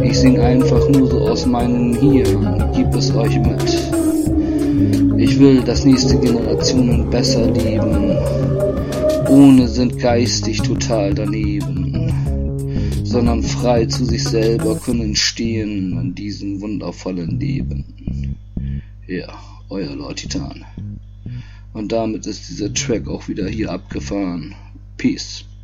Ich sing einfach nur so aus meinem Hirn, gib es euch mit. Ich will, dass nächste Generationen besser leben. Ohne sind geistig total daneben, sondern frei zu sich selber können stehen in diesem wundervollen Leben. Ja, euer Lord Titan. Und damit ist dieser Track auch wieder hier abgefahren. Peace.